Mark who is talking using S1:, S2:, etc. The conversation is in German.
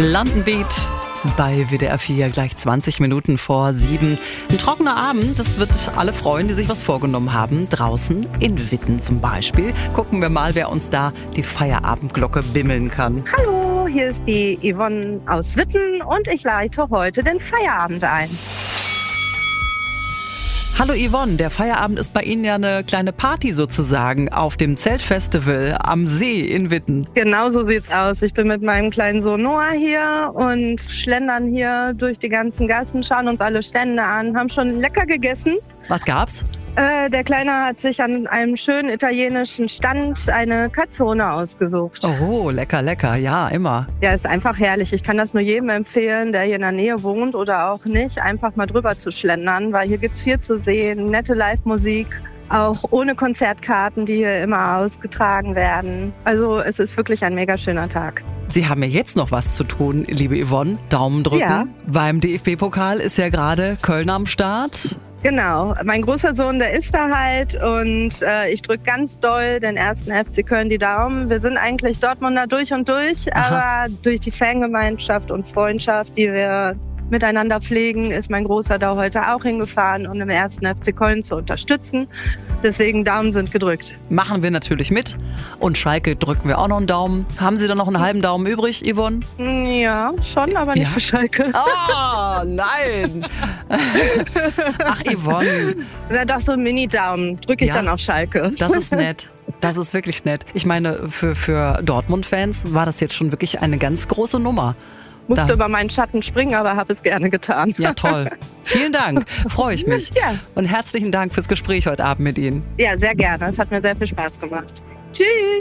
S1: London Beat bei WDR 4, gleich 20 Minuten vor 7. Ein trockener Abend, das wird alle freuen, die sich was vorgenommen haben. Draußen in Witten zum Beispiel. Gucken wir mal, wer uns da die Feierabendglocke bimmeln kann.
S2: Hallo, hier ist die Yvonne aus Witten und ich leite heute den Feierabend ein.
S1: Hallo Yvonne, der Feierabend ist bei Ihnen ja eine kleine Party sozusagen auf dem Zeltfestival am See in Witten.
S2: Genau so sieht's aus. Ich bin mit meinem kleinen Sohn Noah hier und schlendern hier durch die ganzen Gassen, schauen uns alle Stände an, haben schon lecker gegessen.
S1: Was gab's?
S2: Der Kleine hat sich an einem schönen italienischen Stand eine Cazzone ausgesucht.
S1: Oh, lecker, lecker. Ja, immer.
S2: Ja, ist einfach herrlich. Ich kann das nur jedem empfehlen, der hier in der Nähe wohnt oder auch nicht, einfach mal drüber zu schlendern, weil hier gibt's viel zu sehen, nette Live-Musik, auch ohne Konzertkarten, die hier immer ausgetragen werden. Also es ist wirklich ein mega schöner Tag.
S1: Sie haben ja jetzt noch was zu tun, liebe Yvonne. Daumen drücken.
S2: Ja.
S1: Beim DFB-Pokal ist ja gerade Köln am Start.
S2: Genau, mein großer Sohn, der ist da halt und ich drücke ganz doll den ersten FC Köln die Daumen. Wir sind eigentlich Dortmunder durch und durch, aber durch die Fangemeinschaft und Freundschaft, die wir miteinander pflegen, ist mein Großer da heute auch hingefahren, um den ersten FC Köln zu unterstützen. Deswegen Daumen sind gedrückt.
S1: Machen wir natürlich mit. Und Schalke drücken wir auch noch einen Daumen. Haben Sie da noch einen halben Daumen übrig, Yvonne?
S2: Ja, schon, aber nicht für Schalke.
S1: Oh, nein! Ach, Yvonne.
S2: Na doch, so einen Mini-Daumen drücke ich dann auf Schalke.
S1: Das ist nett. Das ist wirklich nett. Ich meine, für Dortmund-Fans war das jetzt schon wirklich eine ganz große Nummer.
S2: Musste über meinen Schatten springen, aber habe es gerne getan.
S1: Ja, toll. Vielen Dank. Freue ich mich.
S2: Ja.
S1: Und herzlichen Dank fürs Gespräch heute Abend mit Ihnen.
S2: Ja, sehr gerne. Es hat mir sehr viel Spaß gemacht. Tschüss.